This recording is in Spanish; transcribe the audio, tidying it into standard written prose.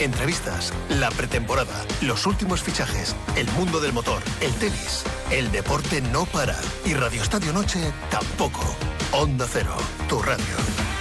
Entrevistas, la pretemporada, los últimos fichajes, el mundo del motor, el tenis. El deporte no para. Y Radio Estadio Noche tampoco. Onda Cero, tu radio.